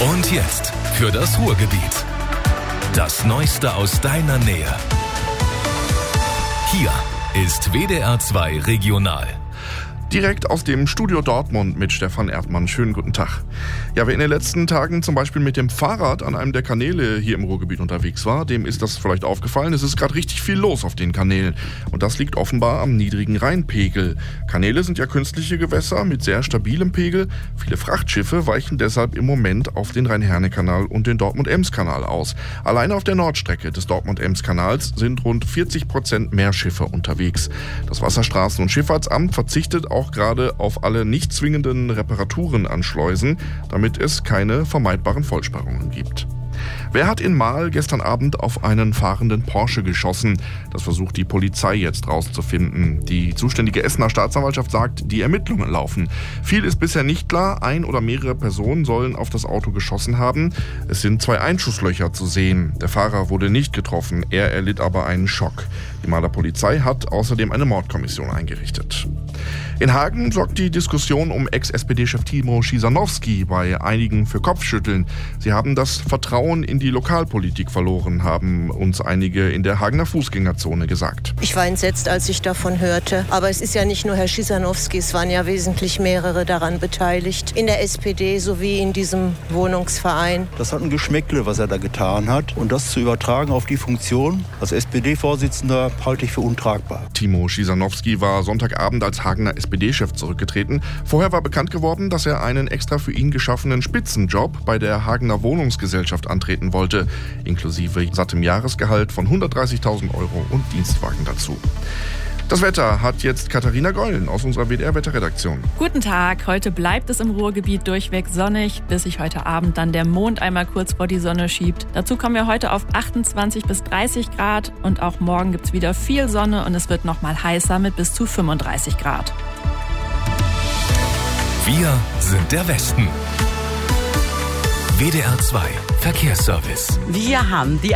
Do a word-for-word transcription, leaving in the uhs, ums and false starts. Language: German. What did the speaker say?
Und jetzt für das Ruhrgebiet. Das Neueste aus deiner Nähe. Hier ist W D R zwei Regional. Direkt aus dem Studio Dortmund mit Stefan Erdmann. Schönen guten Tag. Ja, wer in den letzten Tagen zum Beispiel mit dem Fahrrad an einem der Kanäle hier im Ruhrgebiet unterwegs war, dem ist das vielleicht aufgefallen. Es ist gerade richtig viel los auf den Kanälen. Und das liegt offenbar am niedrigen Rheinpegel. Kanäle sind ja künstliche Gewässer mit sehr stabilem Pegel. Viele Frachtschiffe weichen deshalb im Moment auf den Rhein-Herne-Kanal und den Dortmund-Ems-Kanal aus. Alleine auf der Nordstrecke des Dortmund-Ems-Kanals sind rund vierzig Prozent mehr Schiffe unterwegs. Das Wasserstraßen- und Schifffahrtsamt verzichtet auch gerade auf alle nicht zwingenden Reparaturen an Schleusen, damit es keine vermeidbaren Vollsperrungen gibt. Wer hat in Marl gestern Abend auf einen fahrenden Porsche geschossen? Das versucht die Polizei jetzt rauszufinden. Die zuständige Essener Staatsanwaltschaft sagt, die Ermittlungen laufen. Viel ist bisher nicht klar. Ein oder mehrere Personen sollen auf das Auto geschossen haben. Es sind zwei Einschusslöcher zu sehen. Der Fahrer wurde nicht getroffen. Er erlitt aber einen Schock. Die Marler Polizei hat außerdem eine Mordkommission eingerichtet. In Hagen sorgt die Diskussion um Ex-S P D-Chef Timo Chrzanowski bei einigen für Kopfschütteln. Sie haben das Vertrauen in die Lokalpolitik verloren, haben uns einige in der Hagener Fußgängerzone gesagt. Ich war entsetzt, als ich davon hörte. Aber es ist ja nicht nur Herr Chrzanowski, es waren ja wesentlich mehrere daran beteiligt. In der S P D sowie in diesem Wohnungsverein. Das hat ein Geschmäckle, was er da getan hat. Und das zu übertragen auf die Funktion als S P D-Vorsitzender halte ich für untragbar. Timo Chrzanowski war Sonntagabend als Hagener S P D-Chef zurückgetreten. Vorher war bekannt geworden, dass er einen extra für ihn geschaffenen Spitzenjob bei der Hagener Wohnungsgesellschaft antreten wollte, inklusive sattem Jahresgehalt von hundertdreißigtausend Euro und Dienstwagen dazu. Das Wetter hat jetzt Katharina Gollen aus unserer W D R-Wetterredaktion. Guten Tag, heute bleibt es im Ruhrgebiet durchweg sonnig, bis sich heute Abend dann der Mond einmal kurz vor die Sonne schiebt. Dazu kommen wir heute auf achtundzwanzig bis dreißig Grad und auch morgen gibt es wieder viel Sonne und es wird noch mal heißer mit bis zu fünfunddreißig Grad. Wir sind der Westen. W D R zwei Verkehrsservice. Wir haben die